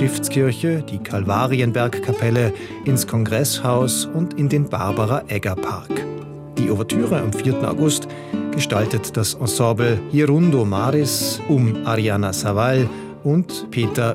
Stiftskirche, die Kalvarienbergkapelle, ins Kongresshaus und in den Barbara-Egger-Park. Die Ouvertüre am 4. August gestaltet das Ensemble Hirundo Maris um Ariana Savall und Peter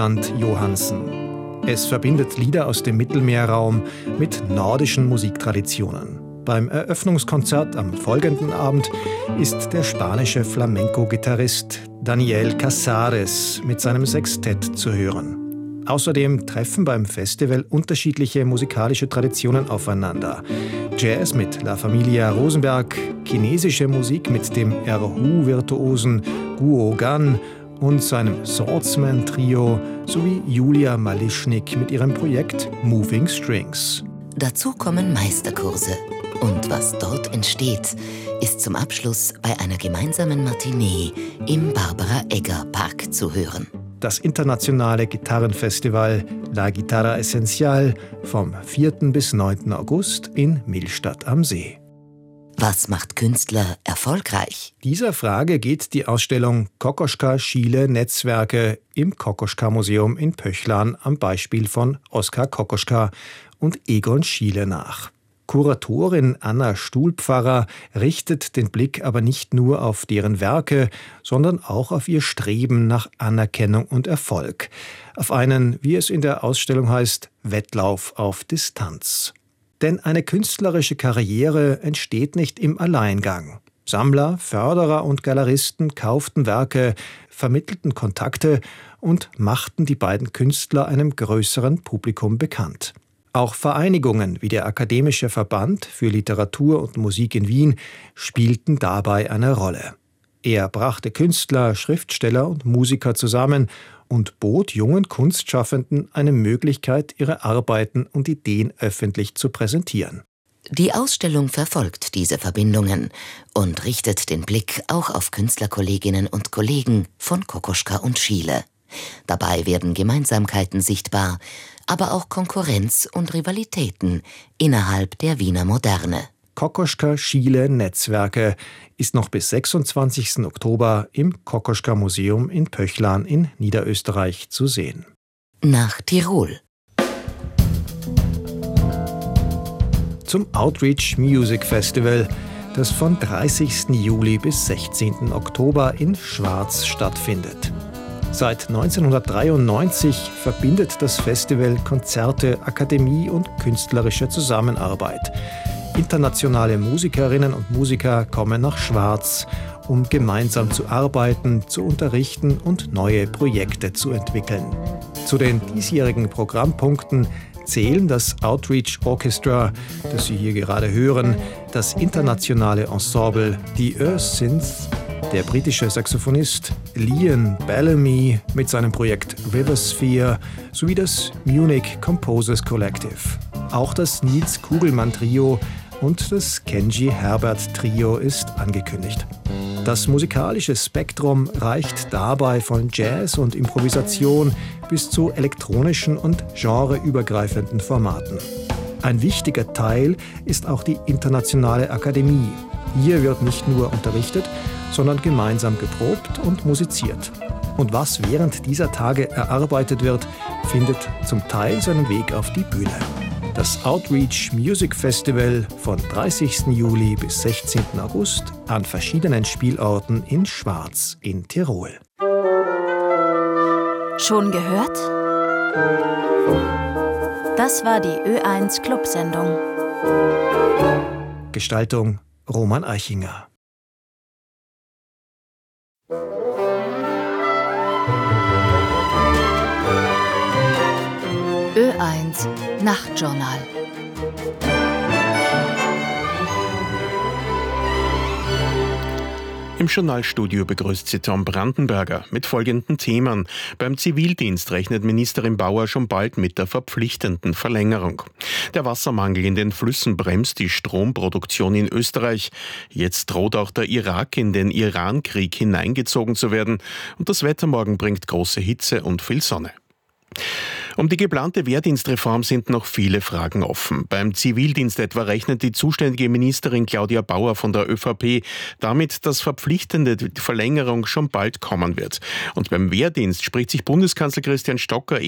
Ütland-Johansen. Es verbindet Lieder aus dem Mittelmeerraum mit nordischen Musiktraditionen. Beim Eröffnungskonzert am folgenden Abend ist der spanische Flamenco-Gitarrist Daniel Casares mit seinem Sextett zu hören. Außerdem treffen beim Festival unterschiedliche musikalische Traditionen aufeinander. Jazz mit La Familia Rosenberg, chinesische Musik mit dem Erhu-Virtuosen Guo Gan und seinem Swordsman-Trio sowie Julia Malischnik mit ihrem Projekt Moving Strings. Dazu kommen Meisterkurse. Und was dort entsteht, ist zum Abschluss bei einer gemeinsamen Matinee im Barbara-Egger-Park zu hören. Das internationale Gitarrenfestival La Guitarra Esencial vom 4. bis 9. August in Millstatt am See. Was macht Künstler erfolgreich? Dieser Frage geht die Ausstellung Kokoschka Schiele Netzwerke im Kokoschka-Museum in Pöchlan am Beispiel von Oskar Kokoschka und Egon Schiele nach. Kuratorin Anna Stuhlpfarrer richtet den Blick aber nicht nur auf deren Werke, sondern auch auf ihr Streben nach Anerkennung und Erfolg. Auf einen, wie es in der Ausstellung heißt, Wettlauf auf Distanz. Denn eine künstlerische Karriere entsteht nicht im Alleingang. Sammler, Förderer und Galeristen kauften Werke, vermittelten Kontakte und machten die beiden Künstler einem größeren Publikum bekannt. Auch Vereinigungen wie der Akademische Verband für Literatur und Musik in Wien spielten dabei eine Rolle. Er brachte Künstler, Schriftsteller und Musiker zusammen und bot jungen Kunstschaffenden eine Möglichkeit, ihre Arbeiten und Ideen öffentlich zu präsentieren. Die Ausstellung verfolgt diese Verbindungen und richtet den Blick auch auf Künstlerkolleginnen und Kollegen von Kokoschka und Schiele. Dabei werden Gemeinsamkeiten sichtbar, aber auch Konkurrenz und Rivalitäten innerhalb der Wiener Moderne. Kokoschka Schiele Netzwerke ist noch bis 26. Oktober im Kokoschka Museum in Pöchlan in Niederösterreich zu sehen. Nach Tirol. Zum Outreach Music Festival, das von 30. Juli bis 16. Oktober in Schwaz stattfindet. Seit 1993 verbindet das Festival Konzerte, Akademie und künstlerische Zusammenarbeit. Internationale Musikerinnen und Musiker kommen nach Schwaz, um gemeinsam zu arbeiten, zu unterrichten und neue Projekte zu entwickeln. Zu den diesjährigen Programmpunkten zählen das Outreach Orchestra, das Sie hier gerade hören, das internationale Ensemble The Earth Synths, der britische Saxophonist Liam Bellamy mit seinem Projekt Riversphere sowie das Munich Composers Collective. Auch das Nils Kugelmann Trio und das Kenji Herbert Trio ist angekündigt. Das musikalische Spektrum reicht dabei von Jazz und Improvisation bis zu elektronischen und genreübergreifenden Formaten. Ein wichtiger Teil ist auch die Internationale Akademie. Hier wird nicht nur unterrichtet, sondern gemeinsam geprobt und musiziert. Und was während dieser Tage erarbeitet wird, findet zum Teil seinen Weg auf die Bühne. Das Outreach Music Festival von 30. Juli bis 16. August an verschiedenen Spielorten in Schwaz in Tirol. Schon gehört? Das war die Ö1 Clubsendung. Gestaltung Roman Eichinger. Ö1 Nachtjournal. Im Journalstudio begrüßt sie Tom Brandenberger mit folgenden Themen. Beim Zivildienst rechnet Ministerin Bauer schon bald mit der verpflichtenden Verlängerung. Der Wassermangel in den Flüssen bremst die Stromproduktion in Österreich. Jetzt droht auch der Irak in den Iran-Krieg hineingezogen zu werden. Und das Wetter morgen bringt große Hitze und viel Sonne. Um die geplante Wehrdienstreform sind noch viele Fragen offen. Beim Zivildienst etwa rechnet die zuständige Ministerin Claudia Bauer von der ÖVP damit, dass verpflichtende Verlängerung schon bald kommen wird. Und beim Wehrdienst spricht sich Bundeskanzler Christian Stocker